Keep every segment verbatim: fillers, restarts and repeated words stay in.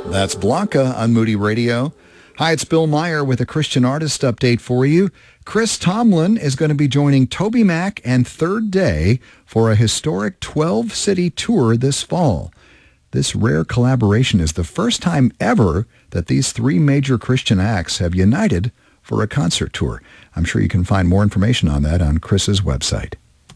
That's Blanca on Moody Radio. Hi, it's Bill Meyer with a Christian Artist Update for you. Chris Tomlin is going to be joining Toby Mac and Third Day for a historic twelve-city tour this fall. This rare collaboration is the first time ever that these three major Christian acts have united for a concert tour. I'm sure you can find more information on that on Chris's website.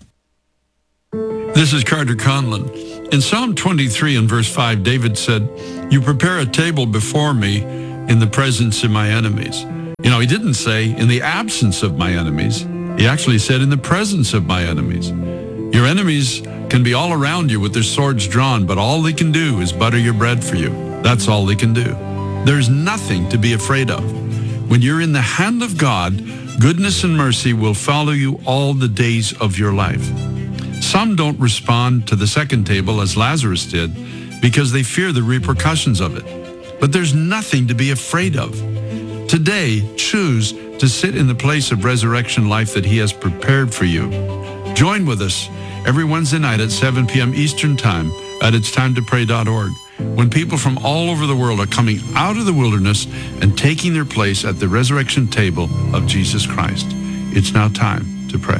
This is Carter Conlon. In Psalm twenty-three and verse five, David said, "You prepare a table before me in the presence of my enemies." You know, he didn't say in the absence of my enemies. He actually said in the presence of my enemies. Your enemies can be all around you with their swords drawn, but all they can do is butter your bread for you. That's all they can do. There's nothing to be afraid of. When you're in the hand of God, goodness and mercy will follow you all the days of your life. Some don't respond to the second table as Lazarus did because they fear the repercussions of it. But there's nothing to be afraid of. Today, choose to sit in the place of resurrection life that he has prepared for you. Join with us every Wednesday night at seven p.m. Eastern Time at its time to pray dot org, when people from all over the world are coming out of the wilderness and taking their place at the resurrection table of Jesus Christ. It's now time to pray.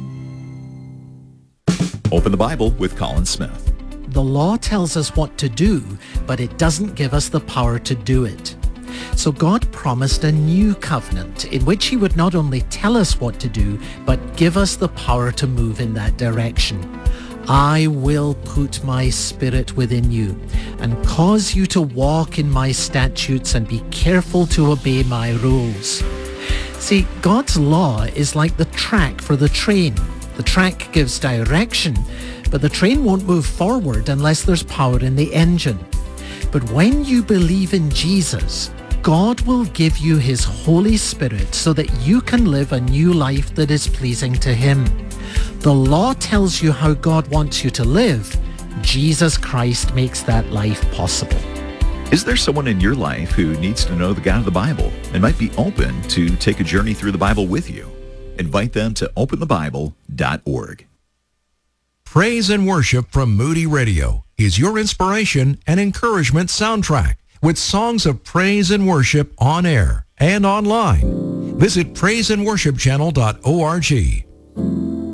Open the Bible with Colin Smith. The law tells us what to do, but it doesn't give us the power to do it. So God promised a new covenant in which he would not only tell us what to do, but give us the power to move in that direction. I will put my spirit within you and cause you to walk in my statutes and be careful to obey my rules. See, God's law is like the track for the train. The track gives direction, but the train won't move forward unless there's power in the engine. But when you believe in Jesus, God will give you his Holy Spirit so that you can live a new life that is pleasing to him. The law tells you how God wants you to live. Jesus Christ makes that life possible. Is there someone in your life who needs to know the God of the Bible and might be open to take a journey through the Bible with you? Invite them to open the bible dot org. Praise and worship from Moody Radio is your inspiration and encouragement soundtrack with songs of praise and worship on air and online. Visit praise and worship channel dot org.